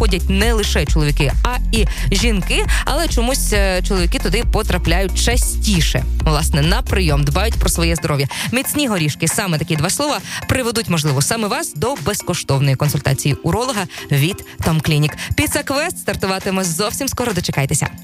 ходять не лише чоловіки, а і жінки, але чомусь чоловіки туди потрапляють частіше. Власне, на прийом, дбають про своє здоров'я. Міцні горішки, саме такі два слова, приведуть, можливо, саме вас до безкоштовної консультації уролога від Tom Clinic. Pizza Quest стартуватиме зовсім скоро, дочекайтеся.